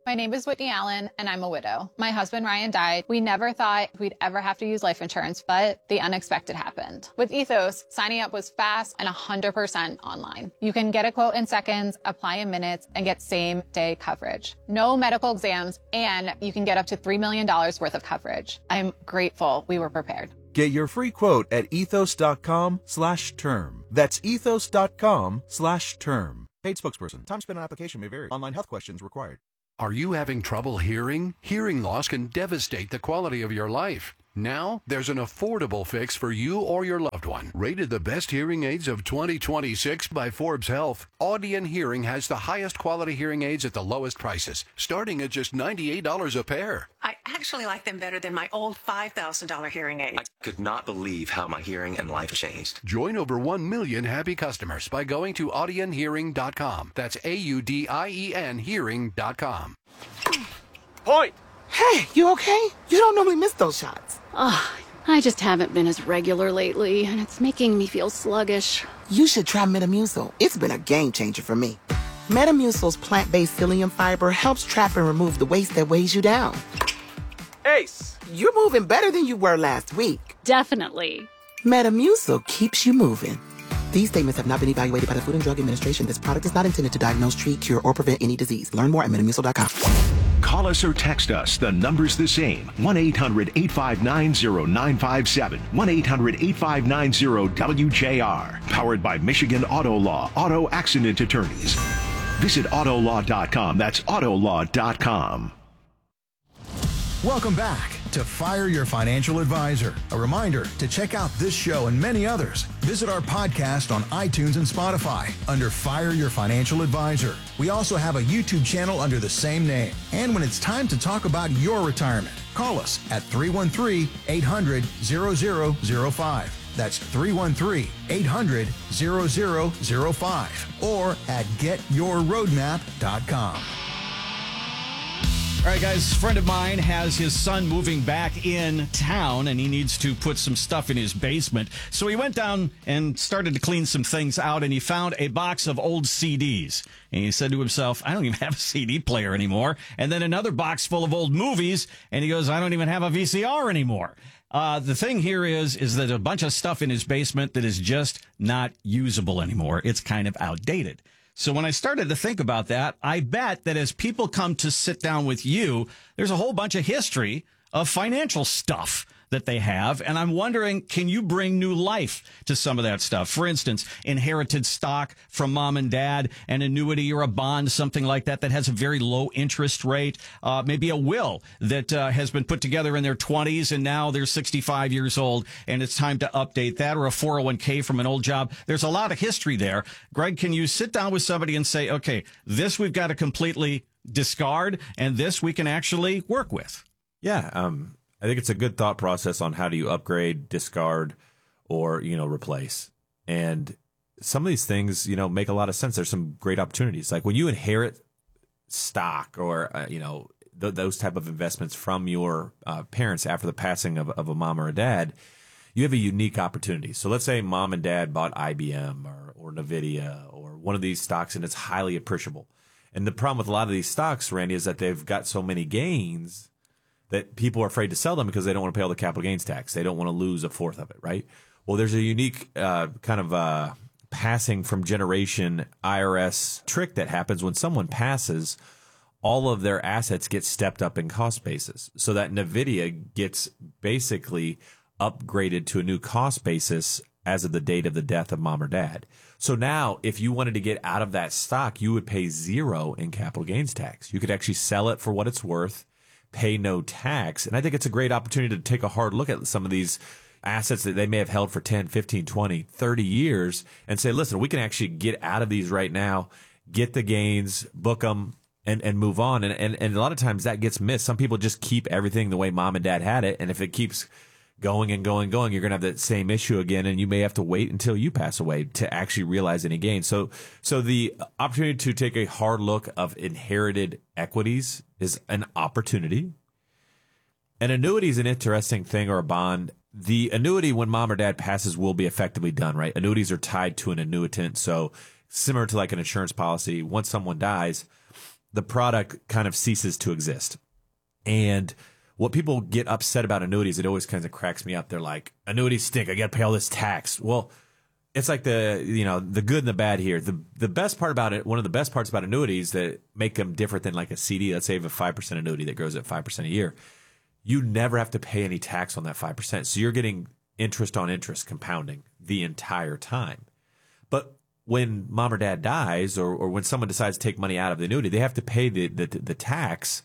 My name is Whitney Allen, and I'm a widow. My husband, Ryan, died. We never thought we'd ever have to use life insurance, but the unexpected happened. With Ethos, signing up was fast and one hundred percent online. You can get a quote in seconds, apply in minutes, and get same-day coverage. No medical exams, and you can get up to three million dollars worth of coverage. I'm grateful we were prepared. Get your free quote at ethos.com slash term. That's ethos.com slash term. Paid spokesperson. Time spent on application may vary. Online health questions required. Are you having trouble hearing? Hearing loss can devastate the quality of your life. Now, there's an affordable fix for you or your loved one. Rated the best hearing aids of twenty twenty-six by Forbes Health, Audion Hearing has the highest quality hearing aids at the lowest prices, starting at just ninety-eight dollars a pair. I actually like them better than my old five thousand dollars hearing aids. I could not believe how my hearing and life changed. Join over one million happy customers by going to audion hearing dot com. That's A U D I E N hearing dot com. Point! Hey, you okay? You don't normally miss those shots. Ugh, I just haven't been as regular lately, and it's making me feel sluggish. You should try Metamucil. It's been a game changer for me. Metamucil's plant-based psyllium fiber helps trap and remove the waste that weighs you down. Ace! You're moving better than you were last week. Definitely. Metamucil keeps you moving. These statements have not been evaluated by the Food and Drug Administration. This product is not intended to diagnose, treat, cure, or prevent any disease. Learn more at metamucil dot com. Call us or text us. The number's the same. one eight hundred eight five nine zero nine five seven. one eight hundred eight five nine zero W J R. Powered by Michigan Auto Law. Auto Accident Attorneys. Visit auto law dot com. That's auto law dot com. Welcome back to Fire Your Financial Advisor. A reminder to check out this show and many others. Visit our podcast on iTunes and Spotify under Fire Your Financial Advisor. We also have a YouTube channel under the same name. And when it's time to talk about your retirement, call us at three one three, eight hundred, zero zero zero five. That's three one three, eight hundred, zero zero zero five or at get your roadmap dot com. All right, guys, a friend of mine has his son moving back in town, and he needs to put some stuff in his basement. So he went down and started to clean some things out, and he found a box of old C Ds. And he said to himself, I don't even have a C D player anymore. And then another box full of old movies, and he goes, I don't even have a V C R anymore. Uh, the thing here is, is that a bunch of stuff in his basement that is just not usable anymore. It's kind of outdated. So when I started to think about that, I bet that as people come to sit down with you, there's a whole bunch of history of financial stuff that they have. And I'm wondering, can you bring new life to some of that stuff? For instance, inherited stock from mom and dad, an annuity or a bond, something like that, that has a very low interest rate. Uh, maybe a will that uh, has been put together in their twenties and now they're sixty-five years old and it's time to update that, or a four oh one k from an old job. There's a lot of history there. Greg, can you sit down with somebody and say, okay, this we've got to completely discard and this we can actually work with? Yeah, um, I think it's a good thought process on how do you upgrade, discard, or, you know, replace. And some of these things, you know, make a lot of sense. There's some great opportunities. Like when you inherit stock or, uh, you know, th- those type of investments from your uh, parents after the passing of, of a mom or a dad, you have a unique opportunity. So let's say mom and dad bought I B M or, or NVIDIA or one of these stocks and it's highly appreciable. And the problem with a lot of these stocks, Randy, is that they've got so many gains that people are afraid to sell them because they don't want to pay all the capital gains tax. They don't want to lose a fourth of it, right? Well, there's a unique uh, kind of uh, passing from generation I R S trick that happens when someone passes. All of their assets get stepped up in cost basis, so that NVIDIA gets basically upgraded to a new cost basis as of the date of the death of mom or dad. So now, if you wanted to get out of that stock, you would pay zero in capital gains tax. You could actually sell it for what it's worth, pay no tax. And I think it's a great opportunity to take a hard look at some of these assets that they may have held for ten, fifteen, twenty, thirty years and say, listen, we can actually get out of these right now, get the gains, book them, and, and move on. And, and, and a lot of times that gets missed. Some people just keep everything the way mom and dad had it. And if it keeps going and going and going, you're going to have that same issue again. And you may have to wait until you pass away to actually realize any gain. So, so the opportunity to take a hard look of inherited equities is an opportunity. An annuity is an interesting thing, or a bond. The annuity, when mom or dad passes, will be effectively done, right? Annuities are tied to an annuitant. So similar to like an insurance policy, once someone dies, the product kind of ceases to exist. And what people get upset about annuities, it always kind of cracks me up. They're like, annuities stink. I got to pay all this tax. Well, it's like the, you know, the good and the bad here. The the best part about it, one of the best parts about annuities that make them different than like a C D, let's say you have a five percent annuity that grows at five percent a year. You never have to pay any tax on that five percent. So you're getting interest on interest compounding the entire time. But when mom or dad dies, or, or when someone decides to take money out of the annuity, they have to pay the, the, the tax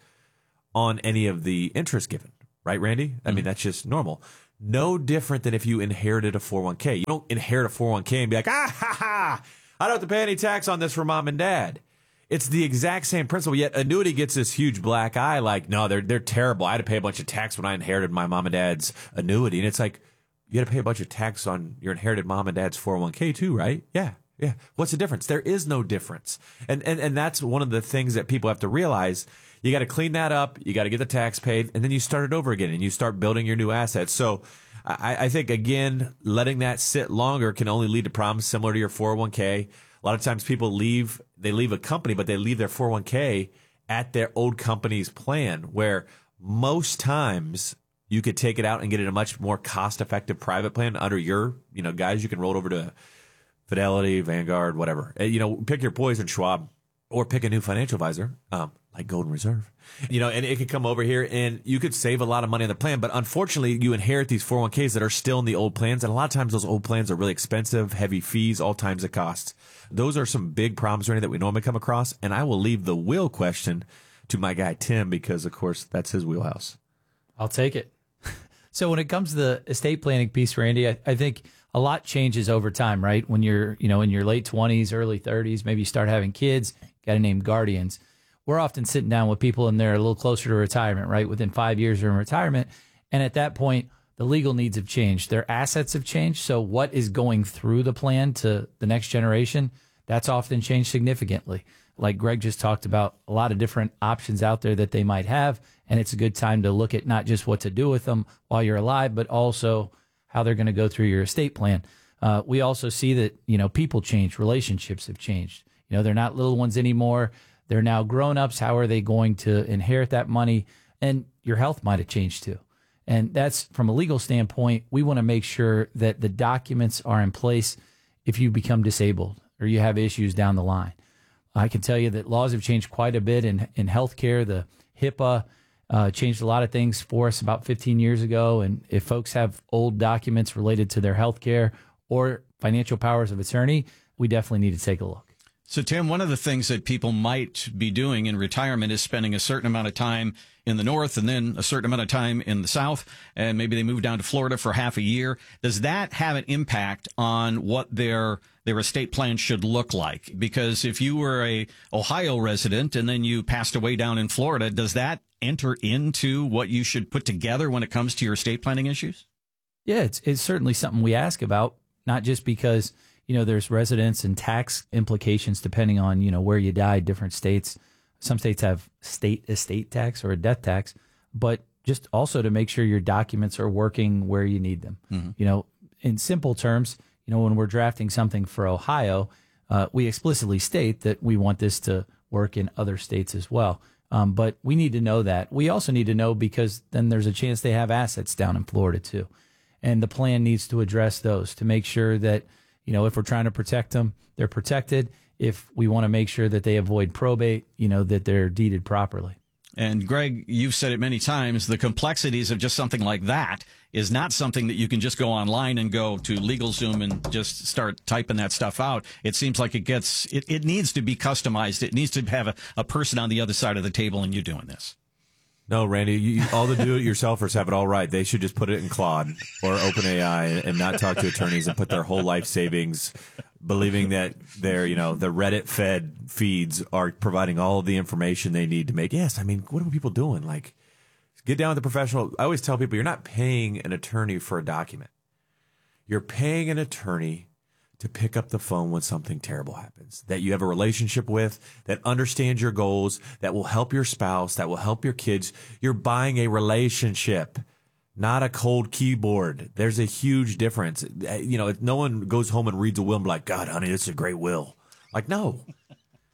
on any of the interest given. Right, Randy? I mm-hmm. mean, that's just normal. No different than if you inherited a four oh one k. You don't inherit a four oh one k and be like, ah, ha, ha, I don't have to pay any tax on this for mom and dad. It's the exact same principle, yet annuity gets this huge black eye like, no, they're they're terrible. I had to pay a bunch of tax when I inherited my mom and dad's annuity. And it's like, you had to pay a bunch of tax on your inherited mom and dad's four oh one k too, right? Yeah, yeah. What's the difference? There is no difference. And, and, and that's one of the things that people have to realize. You got to clean that up. You got to get the tax paid, and then you start it over again, and you start building your new assets. So I, I think, again, letting that sit longer can only lead to problems similar to your four oh one k. A lot of times people leave, they leave a company, but they leave their four oh one k at their old company's plan, where most times you could take it out and get it a much more cost-effective private plan under your, you know, guys. You can roll it over to Fidelity, Vanguard, whatever. You know, pick your poison, Schwab, or pick a new financial advisor. Um, like Golden Reserve, you know, and it could come over here and you could save a lot of money on the plan. But unfortunately, you inherit these four oh one k's that are still in the old plans. And a lot of times those old plans are really expensive, heavy fees, all times of costs. Those are some big problems, Randy, that we normally come across. And I will leave the will question to my guy, Tim, because, of course, that's his wheelhouse. I'll take it. So when it comes to the estate planning piece, Randy, I, I think a lot changes over time, right? When you're, you know, in your late twenties, early thirties, maybe you start having kids, got to name guardians. We're often sitting down with people and they're a little closer to retirement, right? Within five years they're in retirement. And at that point, the legal needs have changed. Their assets have changed. So what is going through the plan to the next generation, that's often changed significantly. Like Greg just talked about, a lot of different options out there that they might have. And it's a good time to look at not just what to do with them while you're alive, but also how they're going to go through your estate plan. Uh, we also see that, you know, people change, relationships have changed. You know, they're not little ones anymore. They're now grown-ups. How are they going to inherit that money? And your health might have changed too. And that's, from a legal standpoint, we want to make sure that the documents are in place if you become disabled or you have issues down the line. I can tell you that laws have changed quite a bit in, in healthcare. The HIPAA uh, changed a lot of things for us about fifteen years ago. And if folks have old documents related to their healthcare or financial powers of attorney, we definitely need to take a look. So, Tim, one of the things that people might be doing in retirement is spending a certain amount of time in the north and then a certain amount of time in the south, and maybe they move down to Florida for half a year. Does that have an impact on what their their estate plan should look like? Because if you were a Ohio resident and then you passed away down in Florida, does that enter into what you should put together when it comes to your estate planning issues? Yeah, it's it's certainly something we ask about, not just because, you know, there's residence and tax implications depending on, you know, where you died, different states. Some states have state estate tax or a death tax, but just also to make sure your documents are working where you need them. Mm-hmm. You know, in simple terms, you know, when we're drafting something for Ohio, uh, we explicitly state that we want this to work in other states as well. Um, but we need to know that. We also need to know because then there's a chance they have assets down in Florida too. And the plan needs to address those to make sure that, you know, if we're trying to protect them, they're protected. If we want to make sure that they avoid probate, you know, that they're deeded properly. And Greg, you've said it many times, the complexities of just something like that is not something that you can just go online and go to LegalZoom and just start typing that stuff out. It seems like it gets, it, it needs to be customized. It needs to have a, a person on the other side of the table, and you're doing this. No, Randy, you, all the do-it-yourselfers have it all right. They should just put it in Claude or OpenAI and not talk to attorneys and put their whole life savings, believing that their, you know, the Reddit-fed feeds are providing all of the information they need to make. Yes, I mean, what are people doing? Like, get down with the professional. I always tell people, you're not paying an attorney for a document. You're paying an attorney to pick up the phone when something terrible happens, that you have a relationship with, that understands your goals, that will help your spouse, that will help your kids. You're buying a relationship, not a cold keyboard. There's a huge difference. You know, if no one goes home and reads a will and be like, God, honey, this is a great will. Like, no.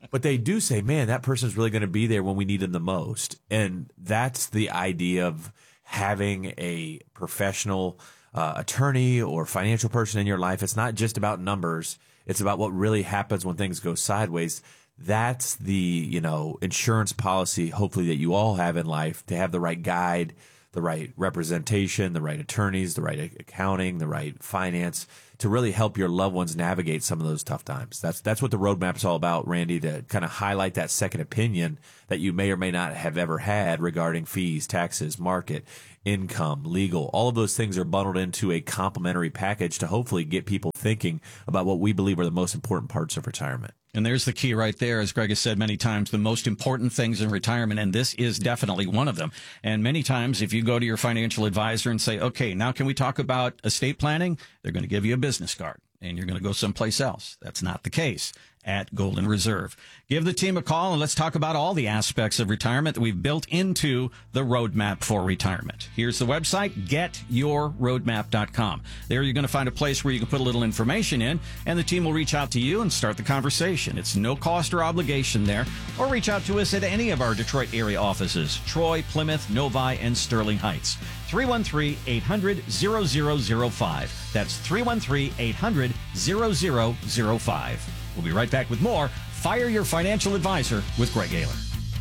But they do say, man, that person's really going to be there when we need them the most. And that's the idea of having a professional uh, attorney or financial person in your life. It's not just about numbers. It's about what really happens when things go sideways. That's the, you know, insurance policy, hopefully, that you all have in life, to have the right guide, the right representation, the right attorneys, the right accounting, the right finance, to really help your loved ones navigate some of those tough times. That's that's what the roadmap is all about, Randy, to kind of highlight that second opinion that you may or may not have ever had regarding fees, taxes, market, income, legal. All of those things are bundled into a complementary package to hopefully get people thinking about what we believe are the most important parts of retirement. And there's the key right there, as Greg has said many times, the most important things in retirement, and this is definitely one of them. And many times, if you go to your financial advisor and say, okay, now can we talk about estate planning? They're going to give you a business card, and you're going to go someplace else. That's not the case at Golden Reserve. Give the team a call, and let's talk about all the aspects of retirement that we've built into the roadmap for retirement. Here's the website, get your roadmap dot com. There you're going to find a place where you can put a little information in, and the team will reach out to you and start the conversation. It's no cost or obligation there. Or reach out to us at any of our Detroit area offices, Troy, Plymouth, Novi, and Sterling Heights. three one three, eight hundred, zero zero zero five. That's three one three, eight hundred, zero zero zero five. We'll be right back with more Fire Your Financial Advisor with Greg Ayler.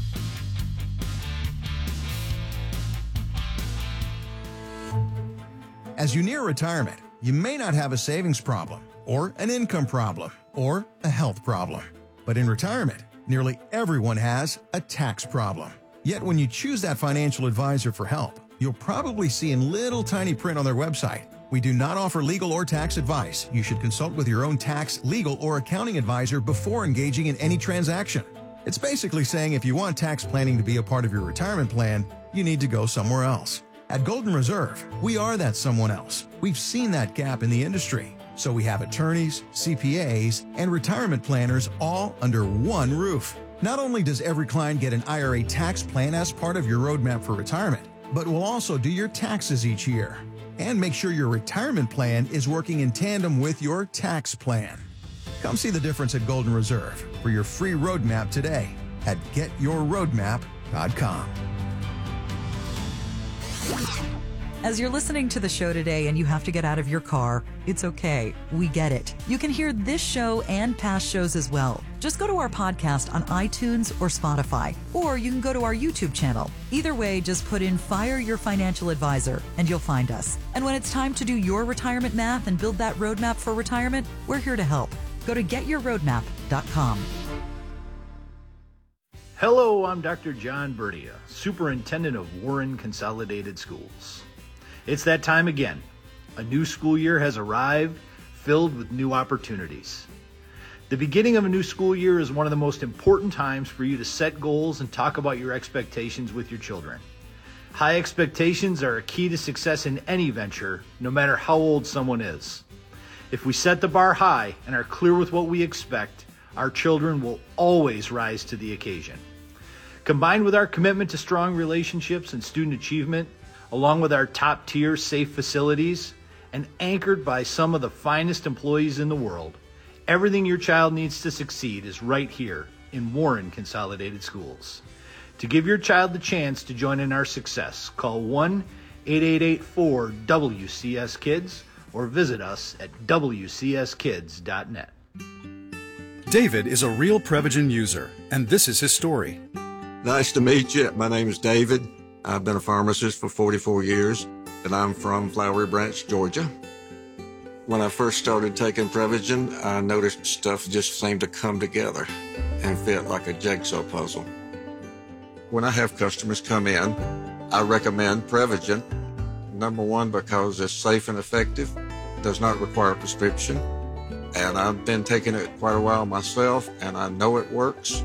As you near retirement, you may not have a savings problem, or an income problem, or a health problem. But in retirement, nearly everyone has a tax problem. Yet when you choose that financial advisor for help, you'll probably see in little tiny print on their website, we do not offer legal or tax advice. You should consult with your own tax, legal, or accounting advisor before engaging in any transaction. It's basically saying if you want tax planning to be a part of your retirement plan, you need to go somewhere else. At Golden Reserve, we are that someone else. We've seen that gap in the industry. So we have attorneys, C P As, and retirement planners all under one roof. Not only does every client get an I R A tax plan as part of your roadmap for retirement, but we'll also do your taxes each year and make sure your retirement plan is working in tandem with your tax plan. Come see the difference at Golden Reserve for your free roadmap today at get your roadmap dot com. As you're listening to the show today and you have to get out of your car, it's okay. We get it. You can hear this show and past shows as well. Just go to our podcast on iTunes or Spotify, or you can go to our YouTube channel. Either way, just put in Fire Your Financial Advisor and you'll find us. And when it's time to do your retirement math and build that roadmap for retirement, we're here to help. Go to get your roadmap dot com. Hello, I'm Doctor John Bertia, Superintendent of Warren Consolidated Schools. It's that time again. A new school year has arrived, filled with new opportunities. The beginning of a new school year is one of the most important times for you to set goals and talk about your expectations with your children. High expectations are a key to success in any venture, no matter how old someone is. If we set the bar high and are clear with what we expect, our children will always rise to the occasion. Combined with our commitment to strong relationships and student achievement, along with our top-tier safe facilities, and anchored by some of the finest employees in the world, everything your child needs to succeed is right here in Warren Consolidated Schools. To give your child the chance to join in our success, call one eight eight eight four W C S Kids or visit us at W C S kids dot net. David is a real Prevagen user, and this is his story. Nice to meet you. My name is David. I've been a pharmacist for forty-four years, and I'm from Flowery Branch, Georgia. When I first started taking Prevagen, I noticed stuff just seemed to come together and fit like a jigsaw puzzle. When I have customers come in, I recommend Prevagen. Number one, because it's safe and effective, does not require a prescription, and I've been taking it quite a while myself, and I know it works.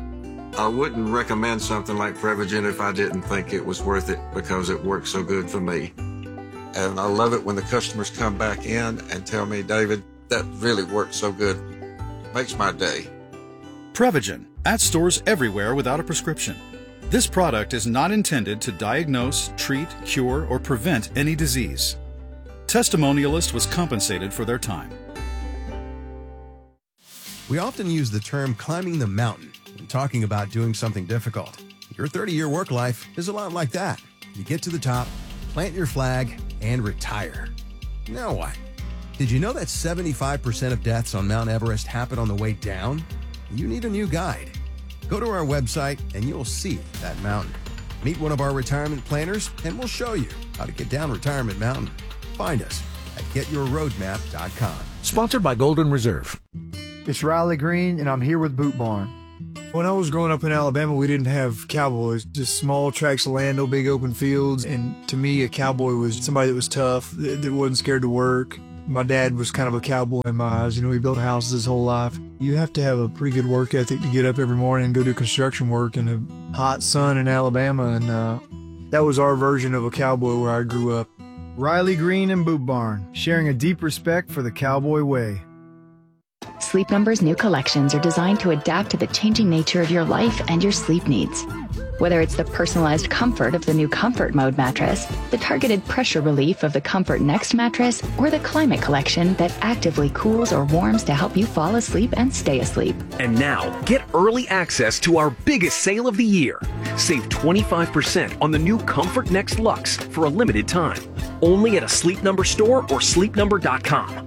I wouldn't recommend something like Prevagen if I didn't think it was worth it because it works so good for me. And I love it when the customers come back in and tell me, David, that really works so good. It makes my day. Prevagen, at stores everywhere without a prescription. This product is not intended to diagnose, treat, cure, or prevent any disease. Testimonialist was compensated for their time. We often use the term climbing the mountain and talking about doing something difficult. Your thirty-year work life is a lot like that. You get to the top, plant your flag, and retire. Now what? Did you know that seventy-five percent of deaths on Mount Everest happen on the way down? You need a new guide. Go to our website and you'll see that mountain. Meet one of our retirement planners and we'll show you how to get down Retirement Mountain. Find us at get your roadmap dot com. Sponsored by Golden Reserve. It's Riley Green, and I'm here with Boot Barn. When I was growing up in Alabama, we didn't have cowboys, just small tracts of land, no big open fields. And to me, a cowboy was somebody that was tough, that, that wasn't scared to work. My dad was kind of a cowboy in my eyes. You know, he built houses his whole life. You have to have a pretty good work ethic to get up every morning and go do construction work in a hot sun in Alabama. And uh, that was our version of a cowboy where I grew up. Riley Green and Boot Barn, sharing a deep respect for the cowboy way. Sleep Number's new collections are designed to adapt to the changing nature of your life and your sleep needs. Whether it's the personalized comfort of the new Comfort Mode mattress, the targeted pressure relief of the Comfort Next mattress, or the Climate Collection that actively cools or warms to help you fall asleep and stay asleep. And now, get early access to our biggest sale of the year. Save twenty-five percent on the new Comfort Next Luxe for a limited time. Only at a Sleep Number store or sleep number dot com.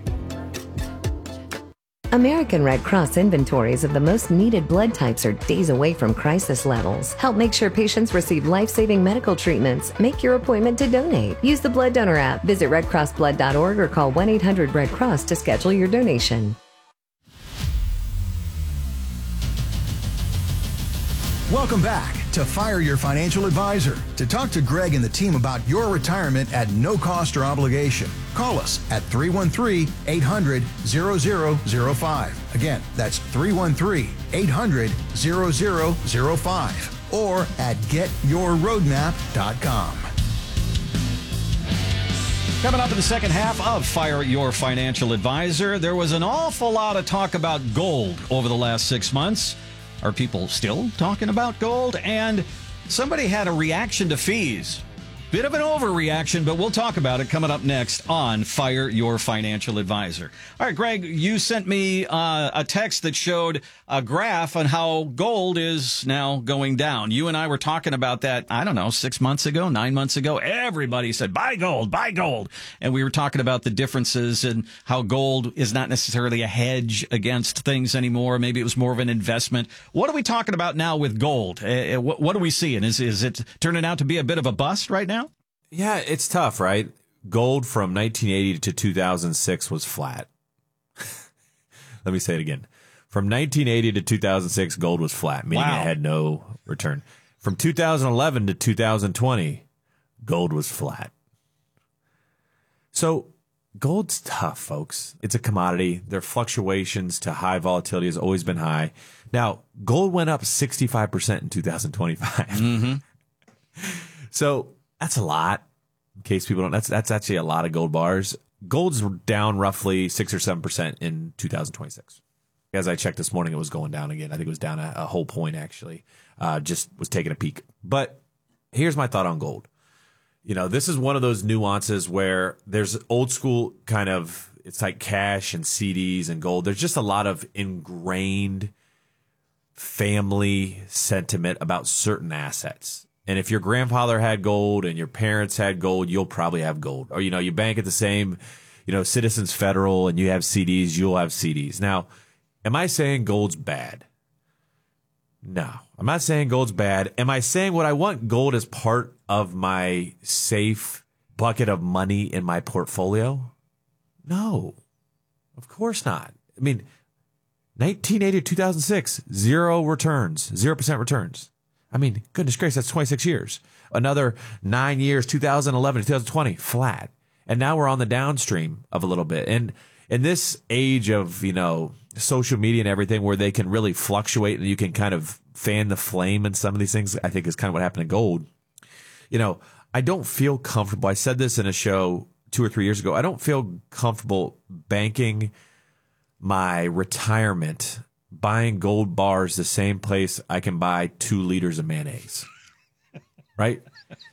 American Red Cross inventories of the most needed blood types are days away from crisis levels. Help make sure patients receive life-saving medical treatments. Make your appointment to donate. Use the Blood Donor app, visit red cross blood dot org, or call one eight hundred red cross to schedule your donation. Welcome back to Fire Your Financial Advisor. To talk to Greg and the team about your retirement at no cost or obligation, call us at three one three, eight hundred, zero zero zero five. Again, that's three one three, eight hundred, zero zero zero five or at get your roadmap dot com. Coming up in the second half of Fire Your Financial Advisor, there was an awful lot of talk about gold over the last six months. Are people still talking about gold? And somebody had a reaction to fees. Bit of an overreaction, but we'll talk about it coming up next on Fire Your Financial Advisor. All right, Greg, you sent me uh, a text that showed a graph on how gold is now going down. You and I were talking about that, I don't know, six months ago, nine months ago. Everybody said, buy gold, buy gold. And we were talking about the differences and how gold is not necessarily a hedge against things anymore. Maybe it was more of an investment. What are we talking about now with gold? Uh, what, what are we seeing? Is, is it turning out to be a bit of a bust right now? Yeah, it's tough, right? Gold from nineteen eighty to two thousand six was flat. Let me say it again. From nineteen eighty to two thousand six, gold was flat, meaning Wow. it had no return. From two thousand eleven to two thousand twenty, gold was flat. So gold's tough, folks. It's a commodity. Their fluctuations to high volatility has always been high. Now, gold went up sixty-five percent in two thousand twenty-five. Mm-hmm. So that's a lot. In case people don't, that's that's actually a lot of gold bars. Gold's down roughly six or seven percent in two thousand twenty-six. As I checked this morning, it was going down again. I think it was down a, a whole point actually. Uh, just was taking a peek. But here's my thought on gold. You know, this is one of those nuances where there's old school kind of, it's like cash and C Ds and gold. There's just a lot of ingrained family sentiment about certain assets. And if your grandfather had gold and your parents had gold, you'll probably have gold. Or, you know, you bank at the same, you know, Citizens Federal and you have C Ds, you'll have C Ds. Now, am I saying gold's bad? No, I'm not saying gold's bad. Am I saying would I want gold as part of my safe bucket of money in my portfolio? No, of course not. I mean, nineteen eighty to two thousand six, zero returns, zero percent returns. I mean, goodness gracious, that's twenty-six years. Another nine years, two thousand eleven to two thousand twenty, flat. And now we're on the downstream of a little bit. And in this age of, you know, social media and everything where they can really fluctuate and you can kind of fan the flame in some of these things, I think is kind of what happened to gold. You know, I don't feel comfortable. I said this in a show two or three years ago. I don't feel comfortable banking my retirement buying gold bars the same place I can buy two liters of mayonnaise. Right?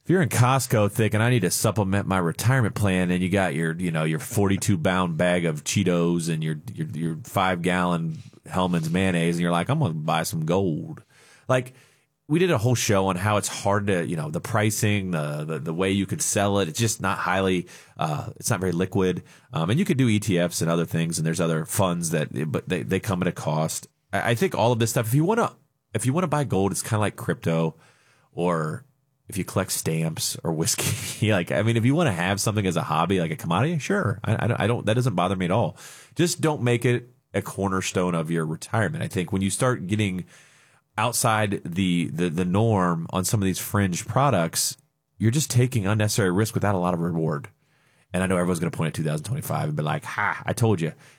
If you're in Costco thinking I need to supplement my retirement plan, and you got your, you know, your forty-two pound bag of Cheetos and your your, your five gallon Hellman's mayonnaise, and you're like, I'm going to buy some gold. Like, we did a whole show on how it's hard to, you know, the pricing, the the, the way you could sell it. It's just not highly, uh, it's not very liquid. Um, and you could do E T Fs and other things, and there's other funds that, but they, they come at a cost. I, I think all of this stuff, if you want to, if you want to buy gold, it's kind of like crypto, or if you collect stamps or whiskey. Like, I mean, if you want to have something as a hobby, like a commodity, sure. I, I don't, I don't, that doesn't bother me at all. Just don't make it a cornerstone of your retirement. I think when you start getting outside the, the the norm on some of these fringe products, you're just taking unnecessary risk without a lot of reward. And I know everyone's going to point at two thousand twenty-five and be like, ha, I told you.